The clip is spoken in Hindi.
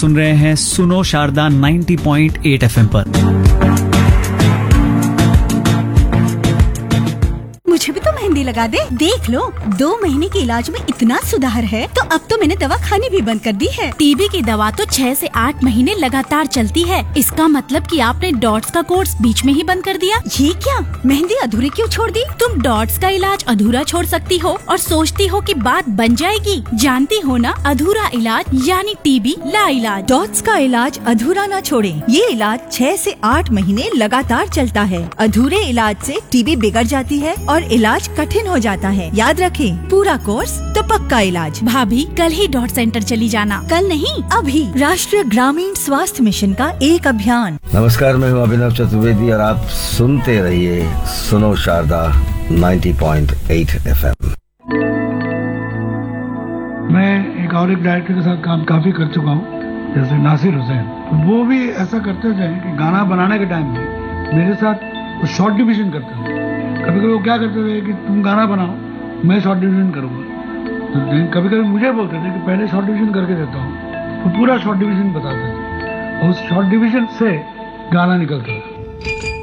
सुन रहे हैं सुनो शारदा 90.8 FM पर। मुझे भी तो मेहंदी लगा दे। देख लो, 2 महीने के इलाज में इतना सुधार है तो अब तो मैंने दवा खानी भी बंद कर दी है। टीबी की दवा तो 6 से 8 महीने लगातार चलती है। इसका मतलब कि आपने डॉट्स का कोर्स बीच में ही बंद कर दिया। ये क्या, मेहंदी अधूरी क्यों छोड़ दी? तुम डॉट्स का इलाज अधूरा छोड़ सकती हो और सोचती हो कि बात बन जाएगी। जानती हो ना, अधूरा इलाज यानी टीबी लाइलाज। डॉट्स का इलाज अधूरा न छोड़ें। ये इलाज 6 से 8 महीने लगातार चलता है। अधूरे इलाज से टीबी बिगड़ जाती है और इलाज कठिन हो जाता है। याद रखें, पूरा कोर्स तो पक्का इलाज। भाभी, कल ही डॉट सेंटर चली जाना। कल नहीं, अभी। राष्ट्रीय ग्रामीण स्वास्थ्य मिशन का एक अभियान। नमस्कार, मैं हूँ अभिनव चतुर्वेदी और आप सुनते रहिए सुनो शारदा 90.8 FM। मैं एक डायरेक्टर के साथ काम काफी कर चुका हूँ, जैसे नासिर हुसैन। तो वो भी ऐसा करते थे कि गाना बनाने के टाइम में मेरे साथ शॉर्ट डिवीजन करते थे। कभी कभी वो क्या करते थे कि तुम गाना बनाओ, मैं शॉर्ट डिवीजन करूंगा। तो कभी कभी मुझे बोलते थे कि पहले शॉर्ट डिवीजन करके देता हूँ, तो पूरा शॉर्ट डिवीजन बताते थे और उस शॉर्ट डिवीजन से गाना निकलता था।